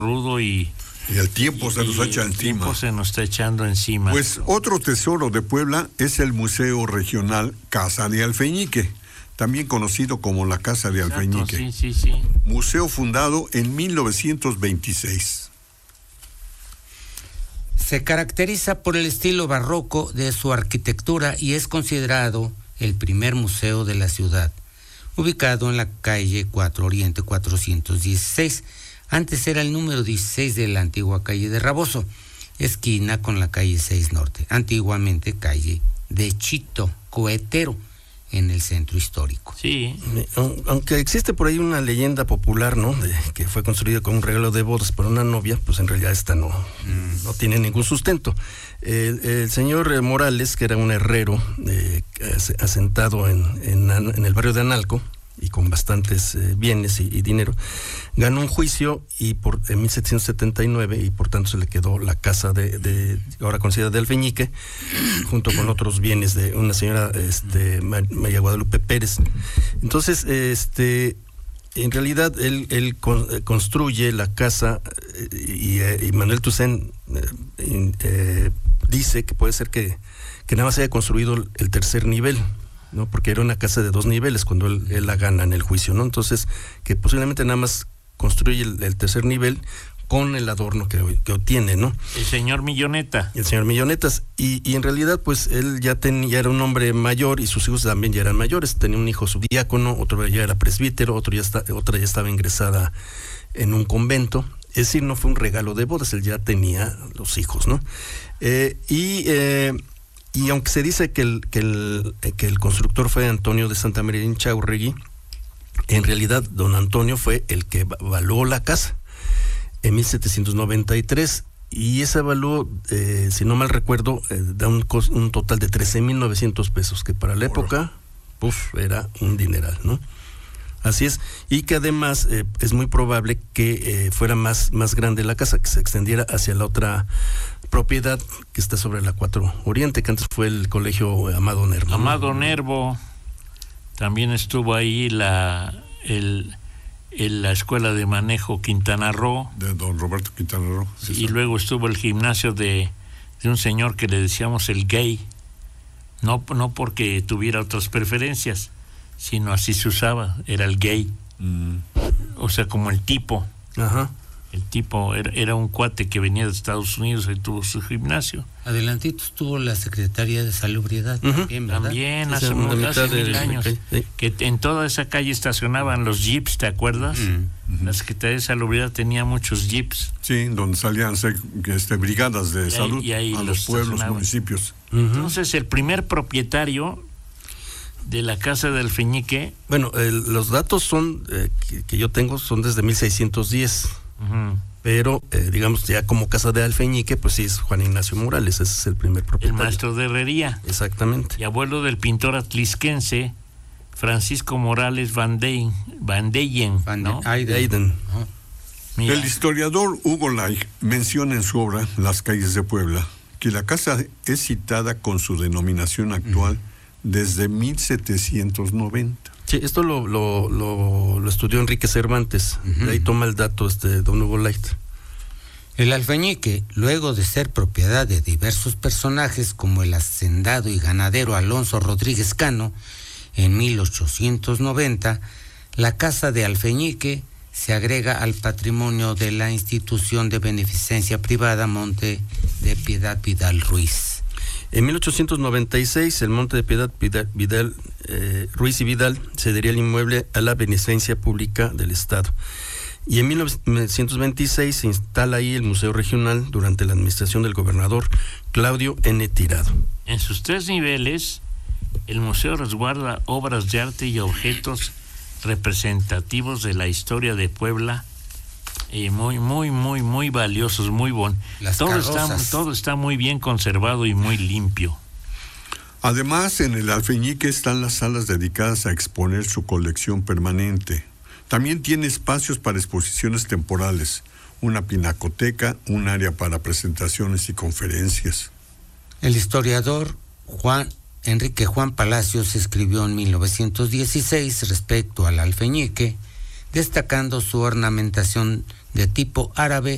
rudo y el tiempo se nos echa encima. El tiempo se nos está echando encima. Pues otro tesoro de Puebla es el Museo Regional Casa de Alfeñique, también conocido como la Casa de Alfeñique. Sí. Museo fundado en 1926. Se caracteriza por el estilo barroco de su arquitectura y es considerado el primer museo de la ciudad, ubicado en la calle 4 Oriente 416. Antes era el número 16 de la antigua calle de Raboso, esquina con la calle 6 Norte, antiguamente calle de Chito Cohetero, en el centro histórico. Sí. Aunque existe por ahí una leyenda popular, ¿no? De que fue construido con un regalo de bodas para una novia, pues en realidad esta no tiene ningún sustento. El señor Morales, que era un herrero asentado en el barrio de Analco, y con bastantes bienes y dinero, ganó un juicio en 1779 y por tanto se le quedó la casa de ahora conocida de Alfeñique, junto con otros bienes de una señora María Guadalupe Pérez. Entonces, en realidad él construye la casa y Manuel Toussaint dice que puede ser que nada más haya construido el tercer nivel, ¿no? Porque era una casa de 2 niveles cuando él la gana en el juicio, ¿no? Entonces, que posiblemente nada más construye el tercer nivel con el adorno que obtiene, ¿no? El señor Milloneta. El señor Millonetas. Y en realidad, pues, él ya era un hombre mayor y sus hijos también ya eran mayores. Tenía un hijo subdiácono, otro ya era presbítero, otra ya estaba ingresada en un convento. Es decir, no fue un regalo de bodas, él ya tenía los hijos, ¿no? Y aunque se dice que el constructor fue Antonio de Santa María Inchaurregui, en realidad don Antonio fue el que evaluó la casa en 1793, y ese avalúo, si no mal recuerdo, da un total de 13,900 pesos, que para la época, era un dineral, ¿no? Así es, y que además es muy probable que fuera más grande la casa, que se extendiera hacia la otra propiedad que está sobre la 4 Oriente, que antes fue el colegio Amado Nervo. Amado Nervo, también estuvo ahí la escuela de manejo Quintana Roo. De don Roberto Quintana Roo. Sí, y luego estuvo el gimnasio de un señor que le decíamos el gay, no porque tuviera otras preferencias, sino así se usaba, era el gay. O sea, como el tipo. Ajá. El tipo era un cuate que venía de Estados Unidos y tuvo su gimnasio. Adelantito estuvo la Secretaría de Salubridad también, ¿verdad? También hace mil años. Sí. Que en toda esa calle estacionaban los jeeps, ¿te acuerdas? La Secretaría de Salubridad tenía muchos jeeps. Sí, donde salían brigadas de salud a los pueblos, municipios. Entonces, el primer propietario de la Casa de Alfeñique... Bueno, los datos son que yo tengo son desde 1610. Pero, digamos, ya como Casa de Alfeñique, pues sí es Juan Ignacio Morales, ese es el primer propietario. El maestro de herrería. Exactamente. Y abuelo del pintor atlisquense Francisco Morales Van Deyen, ¿no? Ayden. El historiador Hugo Laig menciona en su obra Las calles de Puebla que la casa es citada con su denominación actual desde 1790. Sí, esto lo estudió Enrique Cervantes, de ahí toma el dato don Hugo Laig. El Alfeñique, luego de ser propiedad de diversos personajes como el hacendado y ganadero Alonso Rodríguez Cano, en 1890, la Casa de Alfeñique se agrega al patrimonio de la institución de beneficencia privada Monte de Piedad Vidal Ruiz. En 1896, el Monte de Piedad Vidal, Ruiz y Vidal cedería el inmueble a la beneficencia pública del Estado. Y en 1926 se instala ahí el Museo Regional durante la administración del gobernador Claudio N. Tirado. En sus 3 niveles, el museo resguarda obras de arte y objetos representativos de la historia de Puebla, muy valiosos, muy bonitos. Todo está muy bien conservado y muy limpio. Además, en el Alfeñique están las salas dedicadas a exponer su colección permanente. También tiene espacios para exposiciones temporales, una pinacoteca, un área para presentaciones y conferencias. El historiador Enrique Juan Palacios escribió en 1916 respecto al Alfeñique, destacando su ornamentación de tipo árabe